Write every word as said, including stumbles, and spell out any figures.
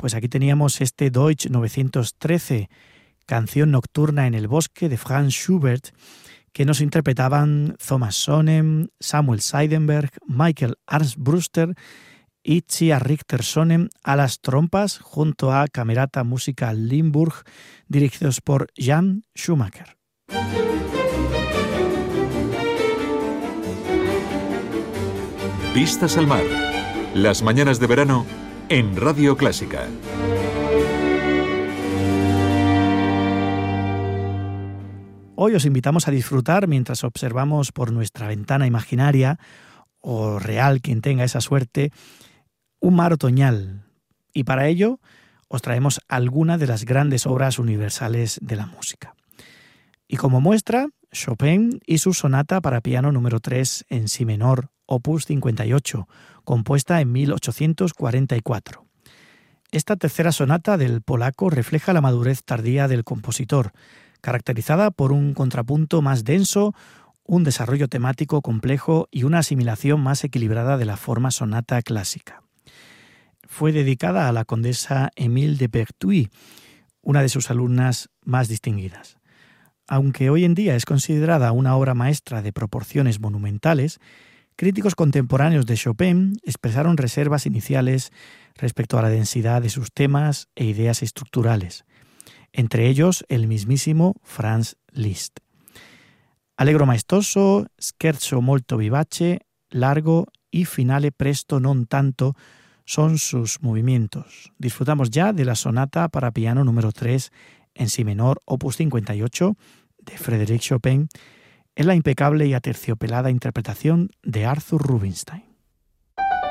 Pues aquí teníamos este Deutsch novecientos trece, canción nocturna en el bosque de Franz Schubert, que nos interpretaban Thomas Sonnen, Samuel Seidenberg, Michael Armbruster y Tsia Richter-Sonnen a las trompas, junto a Camerata Musica Limburg, dirigidos por Jan Schumacher. Vistas al mar. Las mañanas de verano en Radio Clásica. Hoy os invitamos a disfrutar, mientras observamos por nuestra ventana imaginaria, o real, quien tenga esa suerte, un mar otoñal. Y para ello os traemos algunas de las grandes obras universales de la música. Y como muestra, Chopin y su sonata para piano número tres en si menor, opus cincuenta y ocho, compuesta en mil ochocientos cuarenta y cuatro. Esta tercera sonata del polaco refleja la madurez tardía del compositor, caracterizada por un contrapunto más denso, un desarrollo temático complejo y una asimilación más equilibrada de la forma sonata clásica. Fue dedicada a la condesa Émile de Pertuis, una de sus alumnas más distinguidas. Aunque hoy en día es considerada una obra maestra de proporciones monumentales, críticos contemporáneos de Chopin expresaron reservas iniciales respecto a la densidad de sus temas e ideas estructurales, entre ellos el mismísimo Franz Liszt. Allegro maestoso, scherzo molto vivace, largo y finale presto non tanto son sus movimientos. Disfrutamos ya de la sonata para piano número tres en si menor, opus cincuenta y ocho, de Frédéric Chopin, en la impecable y aterciopelada interpretación de Arthur Rubinstein.